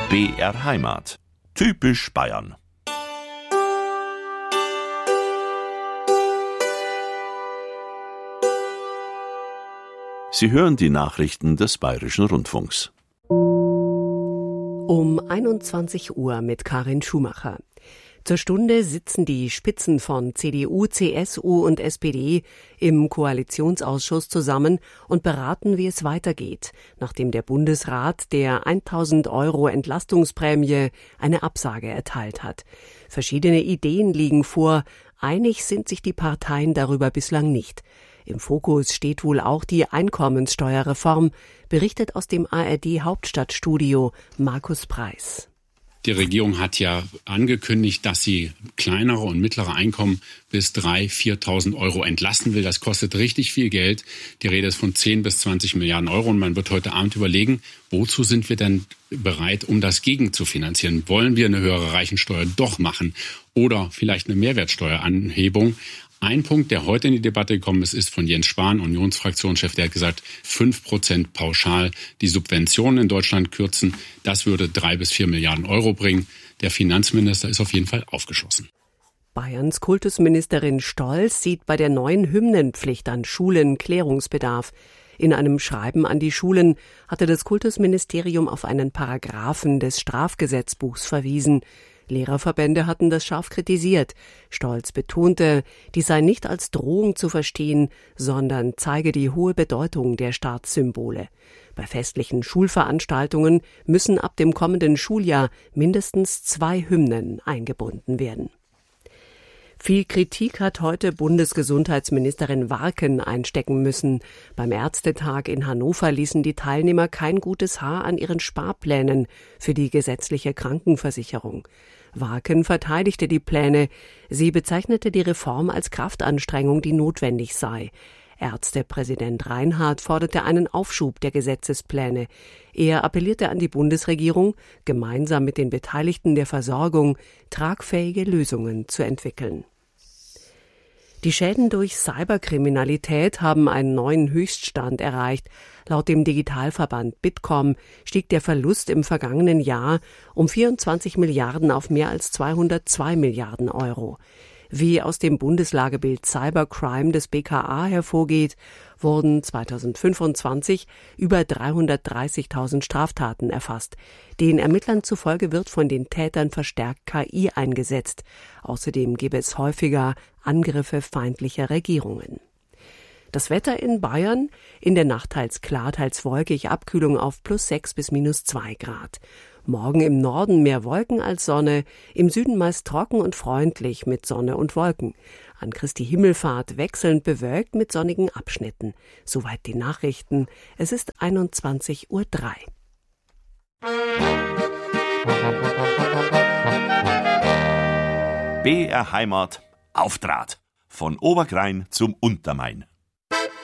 BR Heimat. Typisch Bayern. Sie hören die Nachrichten des Bayerischen Rundfunks. Um 21 Uhr mit Karin Schumacher. Zur Stunde sitzen die Spitzen von CDU, CSU und SPD im Koalitionsausschuss zusammen und beraten, wie es weitergeht, nachdem der Bundesrat der 1.000 € Entlastungsprämie eine Absage erteilt hat. Verschiedene Ideen liegen vor, einig sind sich die Parteien darüber bislang nicht. Im Fokus steht wohl auch die Einkommenssteuerreform, berichtet aus dem ARD-Hauptstadtstudio Markus Preis. Die Regierung hat ja angekündigt, dass sie kleinere und mittlere Einkommen bis 3.000, 4.000 € entlasten will. Das kostet richtig viel Geld. Die Rede ist von 10 bis 20 Milliarden € und man wird heute Abend überlegen, wozu sind wir denn bereit, um das gegenzufinanzieren? Wollen wir eine höhere Reichensteuer doch machen oder vielleicht eine Mehrwertsteueranhebung? Ein Punkt, der heute in die Debatte gekommen ist von Jens Spahn, Unionsfraktionschef, der hat gesagt, 5% pauschal die Subventionen in Deutschland kürzen. Das würde 3 bis 4 Milliarden € bringen. Der Finanzminister ist auf jeden Fall aufgeschlossen. Bayerns Kultusministerin Stolz sieht bei der neuen Hymnenpflicht an Schulen Klärungsbedarf. In einem Schreiben an die Schulen hatte das Kultusministerium auf einen Paragraphen des Strafgesetzbuchs verwiesen. Lehrerverbände hatten das scharf kritisiert. Stolz betonte, dies sei nicht als Drohung zu verstehen, sondern zeige die hohe Bedeutung der Staatssymbole. Bei festlichen Schulveranstaltungen müssen ab dem kommenden Schuljahr mindestens 2 Hymnen eingebunden werden. Viel Kritik hat heute Bundesgesundheitsministerin Warken einstecken müssen. Beim Ärztetag in Hannover ließen die Teilnehmer kein gutes Haar an ihren Sparplänen für die gesetzliche Krankenversicherung. Warken verteidigte die Pläne. Sie bezeichnete die Reform als Kraftanstrengung, die notwendig sei. Ärztepräsident Reinhardt forderte einen Aufschub der Gesetzespläne. Er appellierte an die Bundesregierung, gemeinsam mit den Beteiligten der Versorgung tragfähige Lösungen zu entwickeln. Die Schäden durch Cyberkriminalität haben einen neuen Höchststand erreicht. Laut dem Digitalverband Bitkom stieg der Verlust im vergangenen Jahr um 24 Milliarden auf mehr als 202 Milliarden €. Wie aus dem Bundeslagebild Cybercrime des BKA hervorgeht, wurden 2025 über 330.000 Straftaten erfasst. Den Ermittlern zufolge wird von den Tätern verstärkt KI eingesetzt. Außerdem gebe es häufiger Angriffe feindlicher Regierungen. Das Wetter in Bayern: in der Nacht teils klar, teils wolkig, Abkühlung auf +6 bis -2 Grad. Morgen im Norden mehr Wolken als Sonne, im Süden meist trocken und freundlich mit Sonne und Wolken. An Christi Himmelfahrt wechselnd bewölkt mit sonnigen Abschnitten. Soweit die Nachrichten. Es ist 21:03 Uhr. BR Heimat auf Draht. Von Oberkrain zum Untermain.